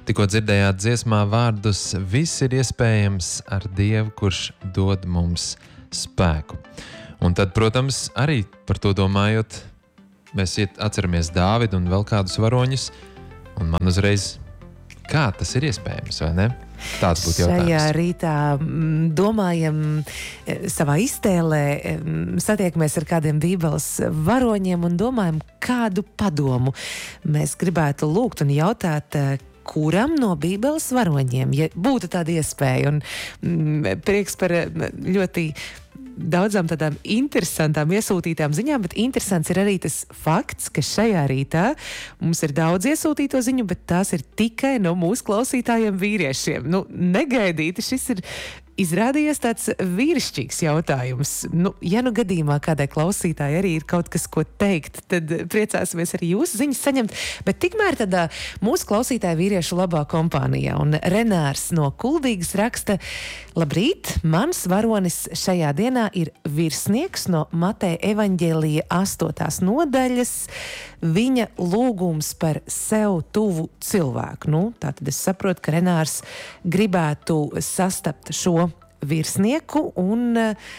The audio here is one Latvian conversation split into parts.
Tikko dzirdējāt dziesmā vārdus "Viss ir iespējams ar Dievu, kurš dod mums spēku". Un tad, protams, arī par to domājot, mēs atceramies Dāvidu un vēl kādus varoņus, un man uzreiz, kā tas ir iespējams, vai ne? Tāds būtu jautājums. Šajā rītā domājam savā iztēlē, satiekamies ar kādiem Bībeles varoņiem un domājam, kādu padomu mēs gribētu lūgt un jautāt, kuram no Bībeles varoņiem, ja būtu tāda iespēja. Un prieks par ļoti daudzām tādām interesantām iesūtītām ziņām, bet interesants ir arī tas fakts, ka šajā rītā mums ir daudz iesūtīto ziņu, bet tās ir tikai no mūsu klausītājiem vīriešiem. Negaidīti šis ir izrādījies tāds vīrišķīgs jautājums. Ja gadījumā kādai klausītājai arī ir kaut kas, ko teikt, tad priecāsimies arī jūsu ziņas saņemt, bet tikmēr tādā mūsu klausītāja vīriešu labā kompānijā. Un Renārs no Kuldīgas raksta: Labrīt, mans varonis šajā dienā ir virsnieks no Mateja evaņģēlija 8. nodaļas. Viņa lūgums par sev tuvu cilvēku. Tātad es saprotu, ka Renārs gribētu sastapt šo virsnieku un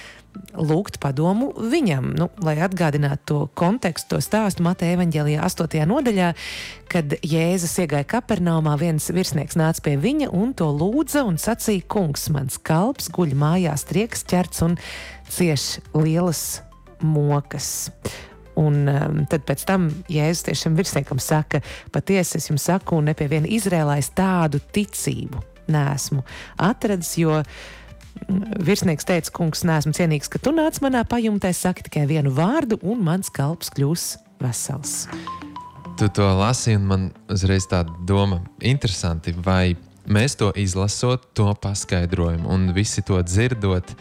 lūgt padomu viņam, lai atgādinātu to kontekstu, to stāstu Mateja evaņģēlijā 8. nodaļā, kad Jēzus iegāja Kapernaumā, viens virsnieks nāca pie viņa un to lūdza un sacīja: Kungs, mans kalps guļ mājās triekas ķerts un cieš lielas mokas. Un tad pēc tam Jēzus tiešām virsniekam saka: patiesi es jums saku, un ne pie viena Izrēlā es tādu ticību neesmu atradis, jo virsnieks teica: Kungs, neesmu cienīgs, ka tu nāc manā pajumtē, saki tikai vienu vārdu, un mans kalps kļūs vesels. Tu to lasi, un man uzreiz tāda doma, interesanti, vai mēs to izlasot, to paskaidrojumu, un visi to dzirdot,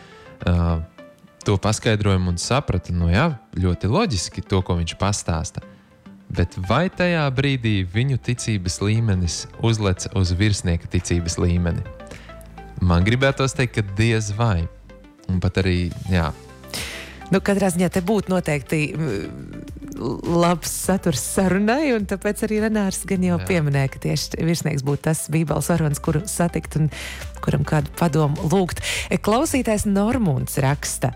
to paskaidrojumu un sapratu, jā, ļoti loģiski to, ko viņš pastāsta. Bet vai tajā brīdī viņu ticības līmenis uzlec uz virsnieka ticības līmeni? Man gribētos teikt, ka diez vai. Un pat arī, jā. Katrā ziņā te būtu noteikti labs saturs sarunai, un tāpēc arī Renārs gan jau pieminēja, ka tieši virsnieks būtu tas Bībeles varonis, kuru satikt un kuram kādu padomu lūgt. Klausītājs Normunds raksta: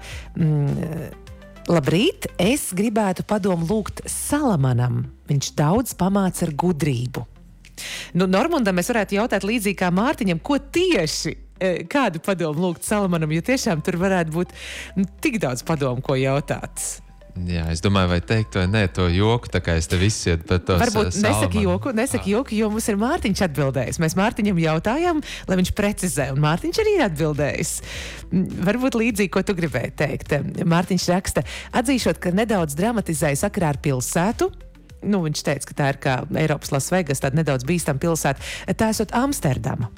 Labrīt, es gribētu padomu lūgt Salamanam. Viņš daudz pamāca ar gudrību. Normundam mēs varētu jautāt līdzīgi kā Mārtiņam, ko tieši, kādu padomu lūgt Salamanam, jo tiešām tur varētu būt tik daudz padomu, ko jautāt. Jā, es domāju, vai teikt vai nē, to joku, tā kā es te viss iet par to Salamanu. Varbūt nesaki joku, jo mums ir Mārtiņš atbildējis. Mēs Mārtiņam jautājām, lai viņš precizē, un Mārtiņš arī atbildējis. Varbūt līdzīgi, ko tu gribēji teikt. Mārtiņš raksta: atzīšot, ka nedaudz dramatizēja sakarā ar pilsētu. Viņš teica, ka tā ir kā Eiropas Lasvegas, tāda nedaudz bīstama pilsēta. Tā esot Amsterdama.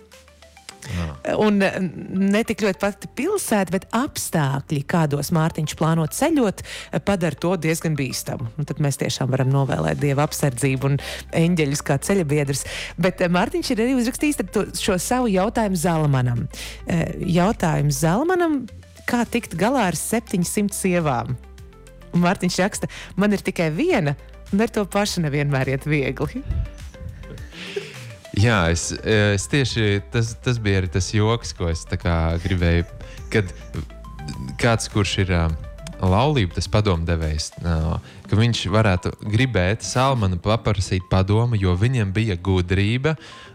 Un ne tik ļoti pati pilsēta, bet apstākļi, kādos Mārtiņš plāno ceļot, padara to diezgan bīstamu. Tad mēs tiešām varam novēlēt Dieva apsardzību un eņģeļus kā ceļabiedrus. Bet Mārtiņš ir arī uzrakstījis šo savu jautājumu Zalamanam. Jautājums Zalamanam: kā tikt galā ar 700 sievām? Un Mārtiņš raksta: man ir tikai viena, un ar to pašu nevienmēr iet viegli. Jā, es tieši, tas bija arī tas joks, ko es tā kā gribēju, kad kāds, kurš ir laulība, tas padomdevējs, ka viņš varētu gribēt Salamanu paprasīt padomu, jo viņam bija gudrība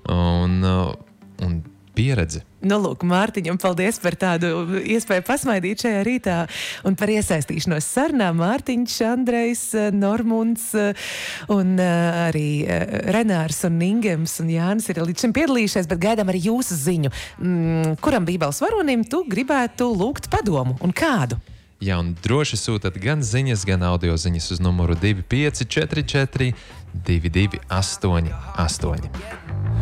un pieredze. Lūk, Mārtiņam paldies par tādu iespēju pasmaidīt šajā rītā un par iesaistīšanos sarunā. Mārtiņš, Andrejs, Normunds un arī Renārs un Ingems un Jānis ir līdz šim piedalījušies, bet gaidām arī jūsu ziņu. Kuram Bībeles varonim tu gribētu lūgt padomu un kādu? Jā, un droši sūtat gan ziņas, gan audio ziņas uz numuru 2544 2288.